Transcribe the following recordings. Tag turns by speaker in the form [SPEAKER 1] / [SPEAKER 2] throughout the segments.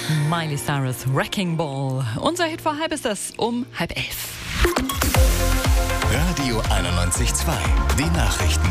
[SPEAKER 1] Miley Cyrus, Wrecking Ball. Unser Hit vor halb ist das um 10:30.
[SPEAKER 2] Radio 91.2, die Nachrichten.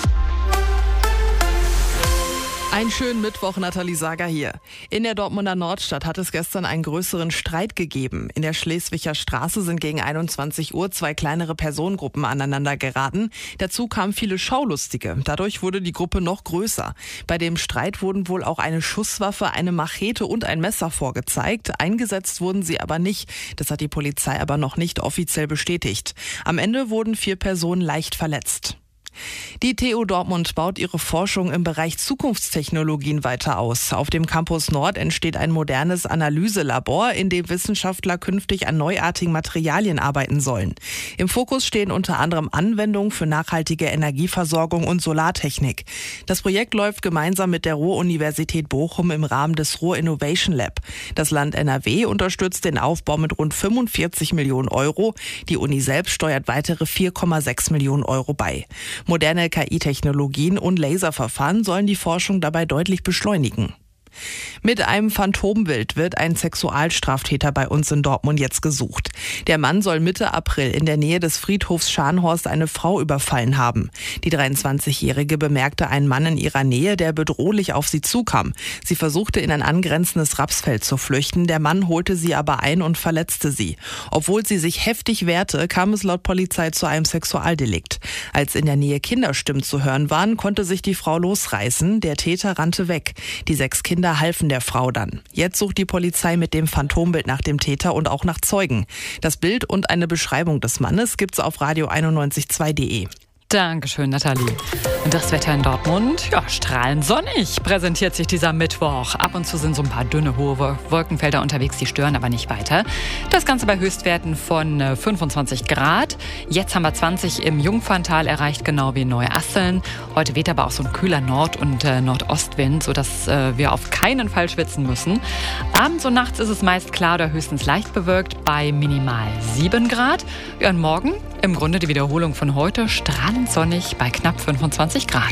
[SPEAKER 3] Einen schönen Mittwoch, Nathalie Sager hier. In der Dortmunder Nordstadt hat es gestern einen größeren Streit gegeben. In der Schleswiger Straße sind gegen 21 Uhr zwei kleinere Personengruppen aneinander geraten. Dazu kamen viele Schaulustige. Dadurch wurde die Gruppe noch größer. Bei dem Streit wurden wohl auch eine Schusswaffe, eine Machete und ein Messer vorgezeigt. Eingesetzt wurden sie aber nicht. Das hat die Polizei aber noch nicht offiziell bestätigt. Am Ende wurden 4 Personen leicht verletzt. Die TU Dortmund baut ihre Forschung im Bereich Zukunftstechnologien weiter aus. Auf dem Campus Nord entsteht ein modernes Analyselabor, in dem Wissenschaftler künftig an neuartigen Materialien arbeiten sollen. Im Fokus stehen unter anderem Anwendungen für nachhaltige Energieversorgung und Solartechnik. Das Projekt läuft gemeinsam mit der Ruhr-Universität Bochum im Rahmen des Ruhr Innovation Lab. Das Land NRW unterstützt den Aufbau mit rund 45 Millionen Euro. Die Uni selbst steuert weitere 4,6 Millionen Euro bei. Moderne KI-Technologien und Laserverfahren sollen die Forschung dabei deutlich beschleunigen. Mit einem Phantombild wird ein Sexualstraftäter bei uns in Dortmund jetzt gesucht. Der Mann soll Mitte April in der Nähe des Friedhofs Scharnhorst eine Frau überfallen haben. Die 23-Jährige bemerkte einen Mann in ihrer Nähe, der bedrohlich auf sie zukam. Sie versuchte in ein angrenzendes Rapsfeld zu flüchten. Der Mann holte sie aber ein und verletzte sie. Obwohl sie sich heftig wehrte, kam es laut Polizei zu einem Sexualdelikt. Als in der Nähe Kinderstimmen zu hören waren, konnte sich die Frau losreißen. Der Täter rannte weg. Die 6 Kinder halfen der Frau dann. Jetzt sucht die Polizei mit dem Phantombild nach dem Täter und auch nach Zeugen. Das Bild und eine Beschreibung des Mannes gibt's auf radio912.de.
[SPEAKER 1] Dankeschön, Nathalie. Und das Wetter in Dortmund? Ja, strahlend sonnig präsentiert sich dieser Mittwoch. Ab und zu sind so ein paar dünne, hohe Wolkenfelder unterwegs, die stören aber nicht weiter. Das Ganze bei Höchstwerten von 25 Grad. Jetzt haben wir 20 im Jungferntal erreicht, genau wie in Neuasseln. Heute weht aber auch so ein kühler Nord- und Nordostwind, sodass wir auf keinen Fall schwitzen müssen. Abends und nachts ist es meist klar oder höchstens leicht bewölkt bei minimal 7 Grad. Ja, und morgen im Grunde die Wiederholung von heute, strahlend sonnig bei knapp 25 Grad.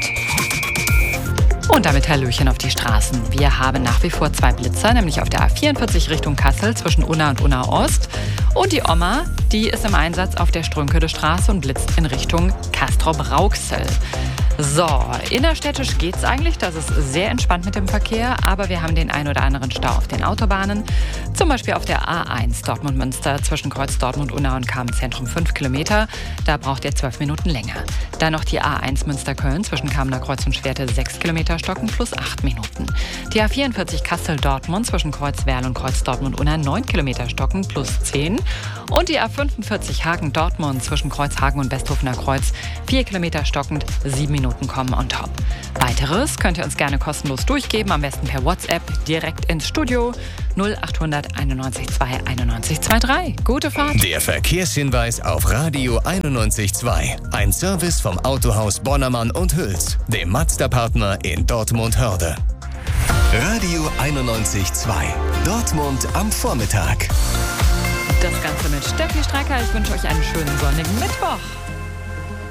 [SPEAKER 1] Und damit Hallöchen auf die Straßen. Wir haben nach wie vor 2 Blitzer, nämlich auf der A44 Richtung Kassel zwischen Unna und Unna Ost. Und die Oma, die ist im Einsatz auf der Strünkeler Straße und blitzt in Richtung Castrop-Rauxel. So, innerstädtisch geht's eigentlich, das ist sehr entspannt mit dem Verkehr, aber wir haben den ein oder anderen Stau auf den Autobahnen. Zum Beispiel auf der A1 Dortmund-Münster zwischen Kreuz Dortmund, Unna und Kamenz-Zentrum 5 Kilometer. Da braucht ihr 12 Minuten länger. Dann noch die A1 Münster-Köln zwischen Kamener Kreuz und Schwerte 6 Kilometer stocken plus 8 Minuten. Die A44 Kassel-Dortmund zwischen Kreuz Werl und Kreuz Dortmund-Unna 9 Kilometer stocken plus 10. Und die A45 Hagen-Dortmund zwischen Kreuz Hagen und Westhofener Kreuz 4 Kilometer stockend, 7 Minuten kommen on top. Weiteres könnt ihr uns gerne kostenlos durchgeben, am besten per WhatsApp direkt ins Studio 0800 91 2 91 23. Gute Fahrt.
[SPEAKER 2] Der Verkehrshinweis auf Radio 91.2. Ein Service vom Autohaus Bonnermann und Hüls, dem Mazda-Partner in Dortmund-Hörde. Radio 91.2. Dortmund am Vormittag.
[SPEAKER 1] Das Ganze mit Steffi Streicher. Ich wünsche euch einen schönen sonnigen Mittwoch.